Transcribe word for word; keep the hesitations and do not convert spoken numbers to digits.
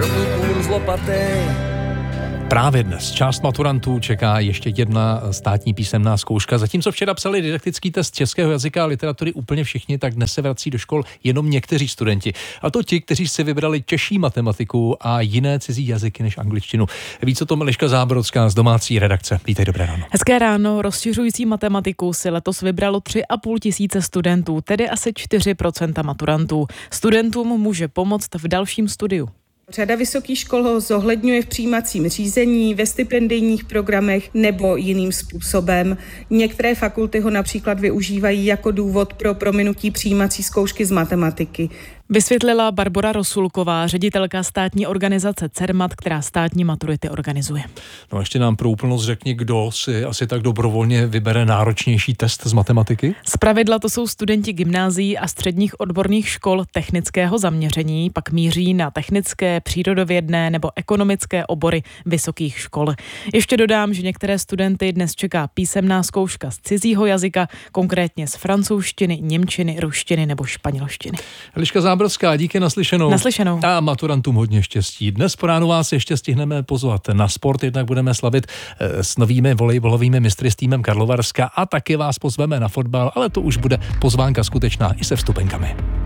první kůň z lopaty. Právě dnes část maturantů čeká ještě jedna státní písemná zkouška. Zatímco včera psali didaktický test českého jazyka a literatury úplně všichni, tak dnes se vrací do škol jenom někteří studenti. A to ti, kteří si vybrali těžší matematiku a jiné cizí jazyky než angličtinu. Víc o tom Eliška Zábrodská z domácí redakce. Vítej, dobré ráno. Hezké ráno. Rozšiřující matematiku si letos vybralo tři a půl tisíce studentů, tedy asi čtyři procenta maturantů. Studentům může pomoct v dalším studiu. Řada vysokých škol ho zohledňuje v přijímacím řízení, ve stipendijních programech nebo jiným způsobem. Některé fakulty ho například využívají jako důvod pro prominutí přijímací zkoušky z matematiky. Vysvětlila Barbora Rosulková, ředitelka státní organizace CERMAT, která státní maturity organizuje. No a ještě nám pro úplnost řekni, kdo si asi tak dobrovolně vybere náročnější test z matematiky? Zpravidla to jsou studenti gymnázií a středních odborných škol technického zaměření, pak míří na technické, přírodovědné nebo ekonomické obory vysokých škol. Ještě dodám, že některé studenty dnes čeká písemná zkouška z cizího jazyka, konkrétně z francouzštiny, němčiny, ruštiny nebo španělštiny. Eliška Zábrodská, díky, naslyšenou. Naslyšenou. A maturantům hodně štěstí. Dnes po ránu vás ještě stihneme pozvat na sport, jednak budeme slavit s novými volejbalovými mistry s týmem Karlovarska a taky vás pozveme na fotbal, ale to už bude pozvánka skutečná i se vstupenkami.